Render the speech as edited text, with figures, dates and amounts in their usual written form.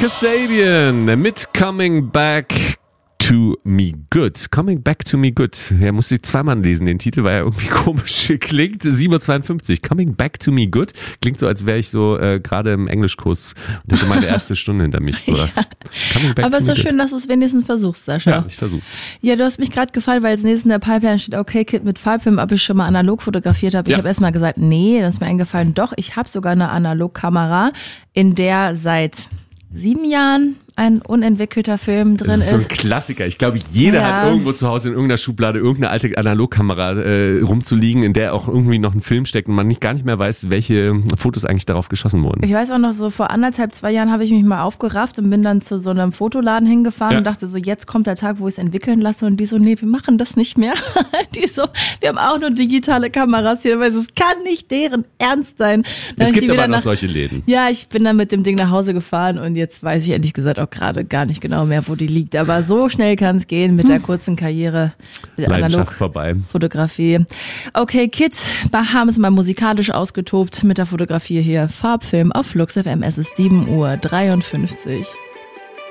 Kasabian mit Coming Back to Me Good. Coming Back to Me Good. Ja, musste ich zweimal lesen, den Titel, weil er irgendwie komisch klingt. 7:52 Uhr. Coming Back to Me Good. Klingt so, als wäre ich so gerade im Englischkurs und hätte meine erste Stunde hinter mich. Oder? Aber es ist so schön, dass du es wenigstens versuchst, Sascha. Ja, ich versuch's. Ja, du hast mich gerade gefragt, weil als nächstes in der Pipeline steht, okay, Kid mit Farbfilm, ob ich schon mal analog fotografiert habe. Ich habe erstmal gesagt, nee, dann ist mir eingefallen, doch, ich habe sogar eine Analogkamera, in der seit 7 Jahren ein unentwickelter Film drin ist. Das ist so ein Klassiker. Ich glaube, jeder hat irgendwo zu Hause in irgendeiner Schublade irgendeine alte Analogkamera rumzuliegen, in der auch irgendwie noch ein Film steckt und man gar nicht mehr weiß, welche Fotos eigentlich darauf geschossen wurden. Ich weiß auch noch so, vor 2 Jahren habe ich mich mal aufgerafft und bin dann zu so einem Fotoladen hingefahren und dachte so, jetzt kommt der Tag, wo ich es entwickeln lasse, und die so, nee, wir machen das nicht mehr. Die so, wir haben auch nur digitale Kameras hier, weil es kann nicht deren Ernst sein. Dann es gibt aber noch solche Läden. Ja, ich bin dann mit dem Ding nach Hause gefahren und jetzt weiß ich ehrlich gesagt auch gerade gar nicht genau mehr, wo die liegt. Aber so schnell kann es gehen mit der kurzen Karriere mit Analogfotografie. Okay, Kids, haben es mal musikalisch ausgetobt mit der Fotografie hier. Farbfilm auf Flux FM. Es ist 7:53 Uhr.